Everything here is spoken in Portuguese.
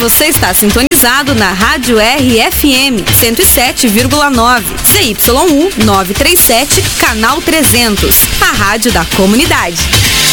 Você está sintonizado na Rádio RFM 107,9, CYU 937, canal 300, a rádio da comunidade.